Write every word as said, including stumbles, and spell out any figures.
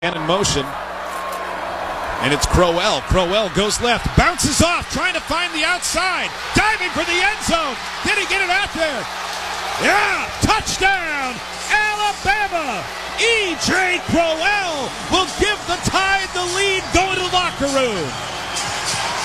And in motion, and it's Crowell. Crowell goes left, bounces off, trying to find the outside, diving for the end zone. Did he get it out there? Yeah, touchdown, Alabama! E J Crowell will give the Tide the lead going to the locker room.